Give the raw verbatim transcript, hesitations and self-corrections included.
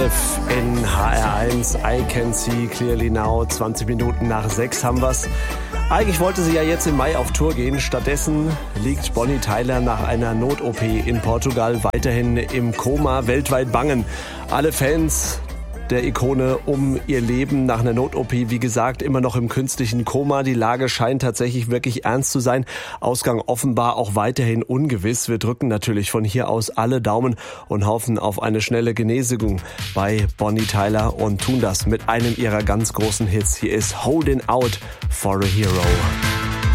In H R eins, I Can See Clearly Now, zwanzig Minuten nach sechs haben wir's. Eigentlich wollte sie ja jetzt im Mai auf Tour gehen. Stattdessen liegt Bonnie Tyler nach einer Not-O P in Portugal weiterhin im Koma. Weltweit bangen alle Fans der Ikone um ihr Leben nach einer Not-O P. Wie gesagt, immer noch im künstlichen Koma. Die Lage scheint tatsächlich wirklich ernst zu sein. Ausgang offenbar auch weiterhin ungewiss. Wir drücken natürlich von hier aus alle Daumen und hoffen auf eine schnelle Genesung bei Bonnie Tyler und tun das mit einem ihrer ganz großen Hits. Hier ist Holding Out for a Hero.